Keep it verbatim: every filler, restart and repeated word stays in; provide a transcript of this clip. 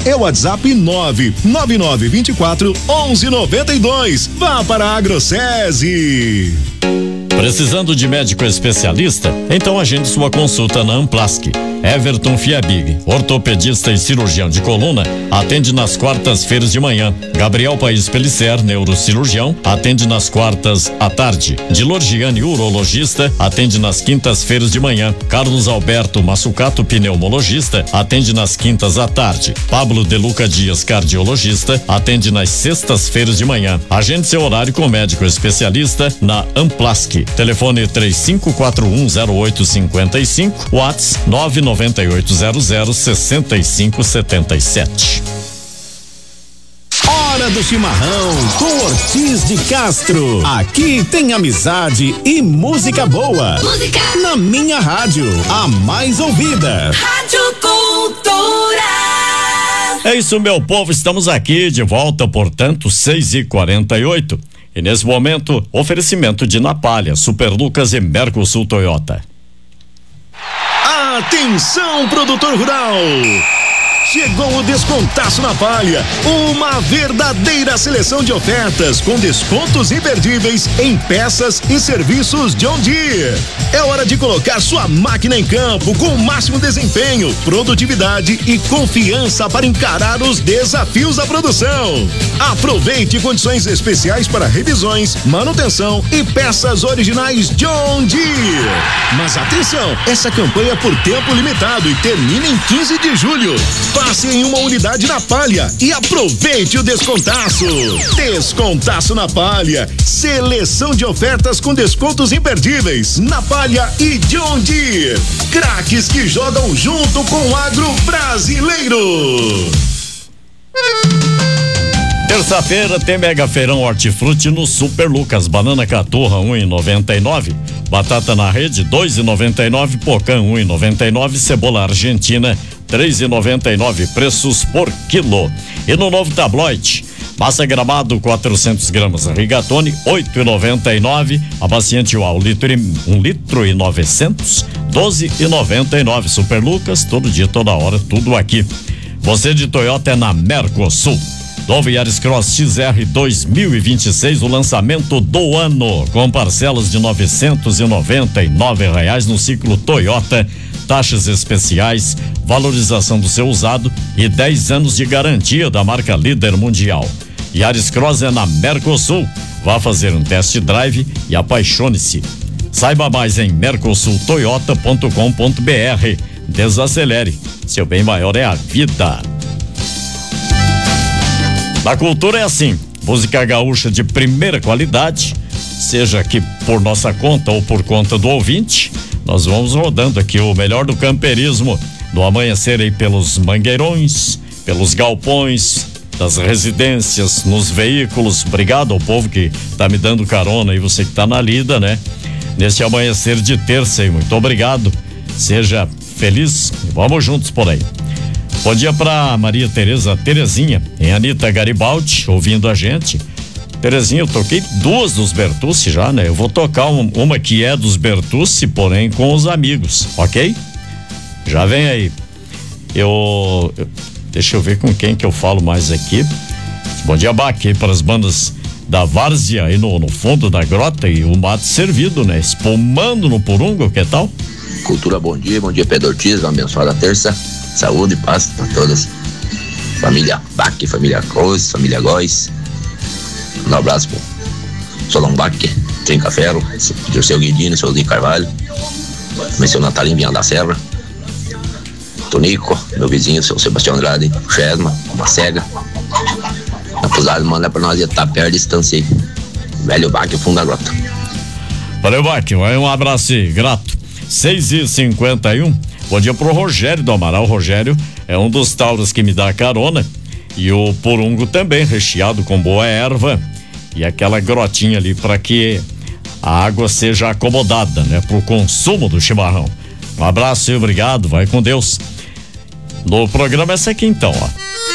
é o WhatsApp nove nove nove dois quatro onze noventa e dois. Vá para a AgroSese. Precisando de médico especialista? Então agende sua consulta na Amplasc. Everton Fiabig, ortopedista e cirurgião de coluna, atende nas quartas-feiras de manhã. Gabriel Paes Pellicer, neurocirurgião, atende nas quartas à tarde. Dilorgiane, urologista, atende nas quintas-feiras de manhã. Carlos Alberto Massucato, pneumologista, atende nas quintas à tarde. Pablo Deluca Dias, cardiologista, atende nas sextas-feiras de manhã. Agende seu horário com médico especialista na Amplasc. Telefone três cinco quatro um zero oito cinco cinco, WhatsApp nove nove oito zero zero seis cinco sete sete. Hora do chimarrão com Ortiz de Castro. Aqui tem amizade e música boa. Música na minha rádio, a mais ouvida. Rádio Cultura. É isso, meu povo, estamos aqui de volta, portanto, seis e quarenta e oito. E nesse momento, oferecimento de Napalha, Super Lucas e Mercosul Toyota. Atenção, produtor rural! Chegou o Descontaço Napalha, uma verdadeira seleção de ofertas com descontos imperdíveis em peças e serviços John Deere. É hora de colocar sua máquina em campo com o máximo desempenho, produtividade e confiança para encarar os desafios da produção. Aproveite condições especiais para revisões, manutenção e peças originais John Deere. Mas atenção, essa campanha é por tempo limitado e termina em quinze de julho. Passe em uma unidade Napalha e aproveite o descontaço. Descontaço Napalha, seleção de ofertas com descontos imperdíveis. Napalha e John Deere, craques que jogam junto com o agro brasileiro. Terça-feira tem Mega Feirão Hortifruti no Super Lucas. Banana caturra um e noventa e nove, batata na rede dois e noventa e nove, pocã um e noventa e nove, cebola argentina três e noventa e nove, preços por quilo. E no novo tabloide, massa Gramado quatrocentos gramas, Rigatone oito e noventa e nove, amaciante UAU litro e, um litro e novecentos, doze e noventa e nove. Super Lucas, todo dia, toda hora, tudo aqui. Você de Toyota é na Mercosul. Novo Yaris Cross X R dois mil e vinte e seis, o lançamento do ano, com parcelas de novecentos e noventa e nove reais no ciclo Toyota, taxas especiais, valorização do seu usado e dez anos de garantia da marca líder mundial. Yaris Cross é na Mercosul. Vá fazer um test drive e apaixone-se. Saiba mais em mercosul toyota ponto com ponto br. Desacelere, seu bem maior é a vida. Na cultura é assim, música gaúcha de primeira qualidade, seja aqui por nossa conta ou por conta do ouvinte, nós vamos rodando aqui o melhor do camperismo, do amanhecer aí pelos mangueirões, pelos galpões, das residências, nos veículos. Obrigado ao povo que tá me dando carona e você que tá na lida, né? Nesse amanhecer de terça aí, muito obrigado, seja feliz e vamos juntos por aí. Bom dia pra Maria Tereza Terezinha, em Anita Garibaldi, ouvindo a gente. Terezinha, eu toquei duas dos Bertucci já, né? Eu vou tocar um, uma que é dos Bertucci, porém com os amigos, ok? Já vem aí. Eu, eu deixa eu ver com quem que eu falo mais aqui. Bom dia, Baque, para as bandas da Várzea aí no, no fundo da grota e o mate servido, né? Espumando no Purungo, que tal? Cultura, bom dia, bom dia Pedro Ortiz, uma abençoada terça, saúde e paz para todas. Família Baque, família Cruz, família Góis. Um abraço pro Solon Baque, Trinca Ferro, o seu Guidino, seu Di Carvalho, meu Natalinho Vinha da Serra, Tonico, meu vizinho, seu Sebastião Andrade, Chesma, uma cega. A pusada manda pra nós e tá perto de distância aí. Velho Baque, fundo da grota. Valeu, Baque, um abraço e grato. seis e cinquenta e um. Bom dia pro Rogério do Amaral. O Rogério é um dos tauros que me dá carona. E o Purungo também, recheado com boa erva. E aquela grotinha ali para que a água seja acomodada, né? Pro consumo do chimarrão. Um abraço e obrigado, vai com Deus. No programa essa aqui então, ó.